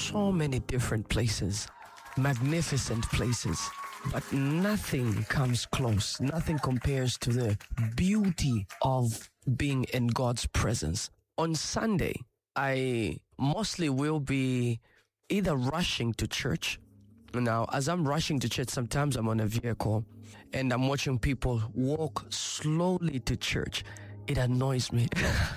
so many different places, magnificent places, but nothing comes close. Nothing compares to the beauty of being in God's presence. On Sunday, I mostly will be either rushing to church. Now, as I'm rushing to church, sometimes I'm on a vehicle and I'm watching people walk slowly to church. It annoys me.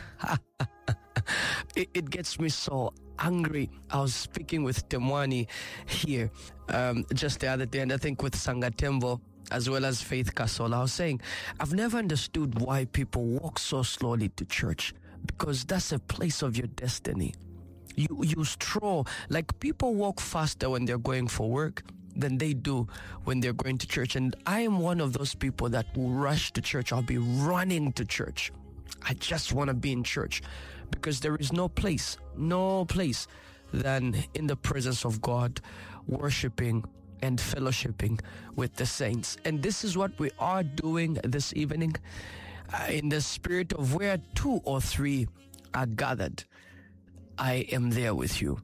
It gets me so angry. I was speaking with Temwani here just the other day, and I think with Sangatembo as well as Faith Castle. I was saying, I've never understood why people walk so slowly to church, because that's a place of your destiny. You stroll, like people walk faster when they're going for work than they do when they're going to church. And I am one of those people that will rush to church. I'll be running to church. I just want to be in church because there is no place than in the presence of God, worshiping and fellowshipping with the saints. And this is what we are doing this evening in the spirit of where 2 or 3 are gathered. I am there with you.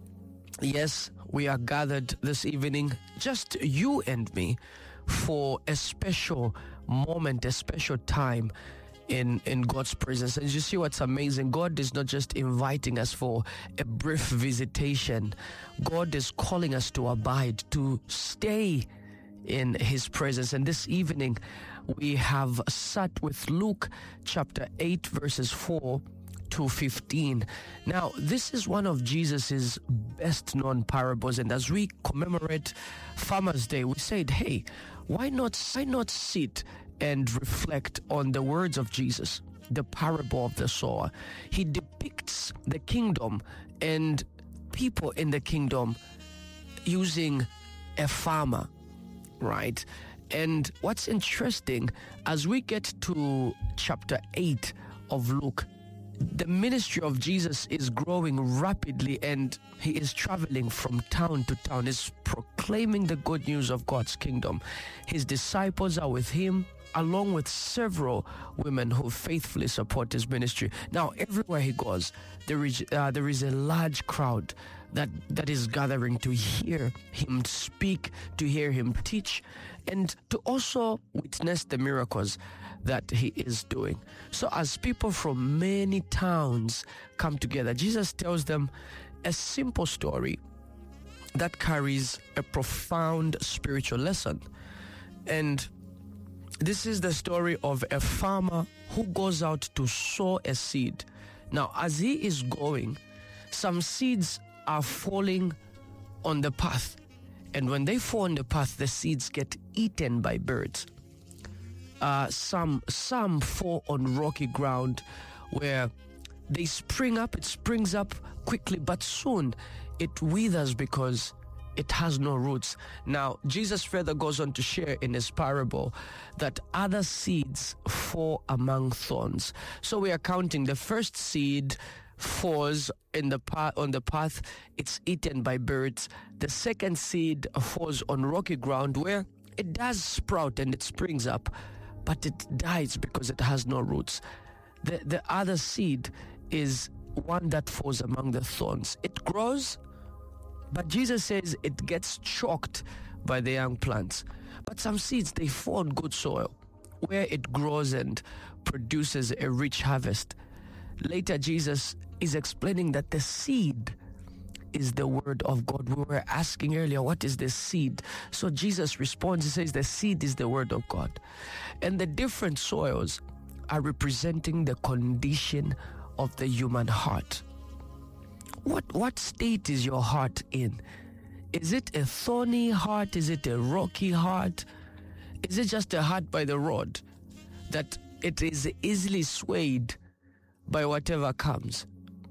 Yes, we are gathered this evening, just you and me, for a special moment, a special time in God's presence. And you see what's amazing? God is not just inviting us for a brief visitation. God is calling us to abide, to stay in His presence. And this evening, we have sat with Luke chapter 8, verses 4 to 15. Now, this is one of Jesus's best known parables, and as we commemorate Farmers' Day, we said, hey, why not sit and reflect on the words of Jesus, the parable of the sower? He depicts the kingdom and people in the kingdom using a farmer, right? And what's interesting, as we get to chapter 8 of Luke, the ministry of Jesus is growing rapidly, and He is traveling from town to town. He's proclaiming the good news of God's kingdom. His disciples are with Him, along with several women who faithfully support His ministry. Now, everywhere He goes, there is a large crowd that is gathering to hear Him speak, to hear Him teach, and to also witness the miracles that He is doing. So as people from many towns come together, Jesus tells them a simple story that carries a profound spiritual lesson. And this is the story of a farmer who goes out to sow a seed. Now, as he is going, some seeds are falling on the path. And when they fall on the path, the seeds get eaten by birds. Some fall on rocky ground where they spring up. It springs up quickly, but soon it withers because it has no roots. Now, Jesus further goes on to share in His parable that other seeds fall among thorns. So we are counting. The first seed falls on the path, it's eaten by birds. The second seed falls on rocky ground where it does sprout and it springs up, but it dies because it has no roots. The other seed is one that falls among the thorns. It grows, but Jesus says it gets choked by the young plants. But some seeds, they fall on good soil where it grows and produces a rich harvest. Later, Jesus is explaining that the seed is the word of God. We were asking earlier, what is the seed? So Jesus responds, He says the seed is the word of God. And the different soils are representing the condition of the human heart. What state is your heart in? Is it a thorny heart? Is it a rocky heart? Is it just a heart by the road that it is easily swayed by whatever comes?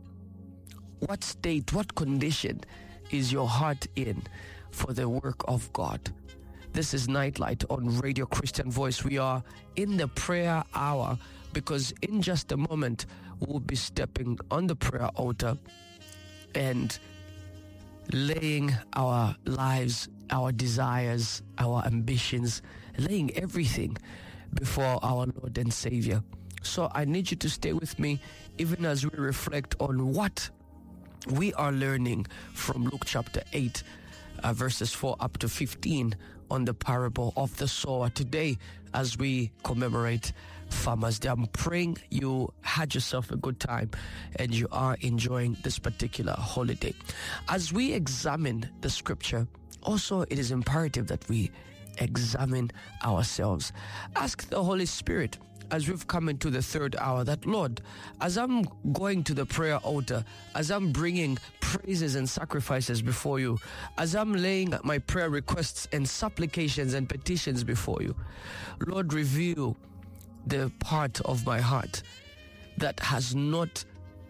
What state, what condition is your heart in for the work of God? This is Nightlight on Radio Christian Voice. We are in the prayer hour because in just a moment we'll be stepping on the prayer altar and laying our lives, our desires, our ambitions, laying everything before our Lord and Savior. So I need you to stay with me even as we reflect on what We are learning from Luke chapter 8, verses 4 up to 15 on the parable of the sower today as we commemorate Farmers Day. I'm praying you had yourself a good time and you are enjoying this particular holiday. As we examine the scripture, also it is imperative that we examine ourselves. Ask the Holy Spirit as we've come into the third hour that, Lord, as I'm going to the prayer altar, as I'm bringing praises and sacrifices before you, as I'm laying my prayer requests and supplications and petitions before you, Lord, reveal the part of my heart that has not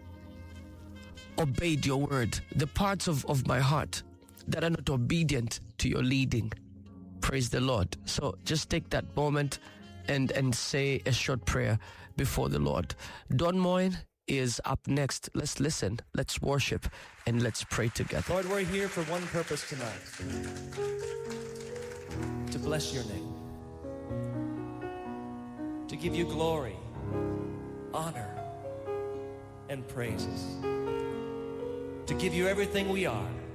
obeyed your word, the parts of my heart that are not obedient to your leading. Praise the Lord. So just take that moment and say a short prayer before the Lord. Don Moen is up next. Let's listen, let's worship, and let's pray together. Lord, we're here for one purpose tonight: to bless your name, to give you glory, honor, and praises, to give you everything we are,